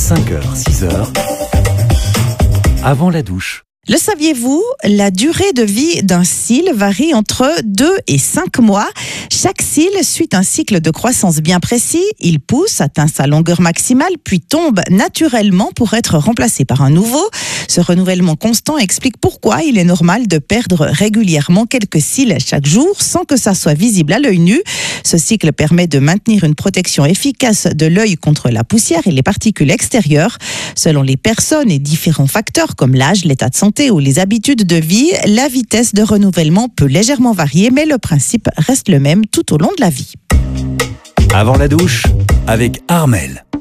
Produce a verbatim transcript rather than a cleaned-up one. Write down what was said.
cinq heures, six heures, avant la douche. Le saviez-vous, la durée de vie d'un cil varie entre deux et cinq mois. Chaque cil suit un cycle de croissance bien précis. Il pousse, atteint sa longueur maximale, puis tombe naturellement pour être remplacé par un nouveau. Ce renouvellement constant explique pourquoi il est normal de perdre régulièrement quelques cils chaque jour sans que ça soit visible à l'œil nu. Ce cycle permet de maintenir une protection efficace de l'œil contre la poussière et les particules extérieures. Selon les personnes et différents facteurs comme l'âge, l'état de santé ou les habitudes de vie, la vitesse de renouvellement peut légèrement varier, mais le principe reste le même tout au long de la vie. Avant la douche, avec Armelle.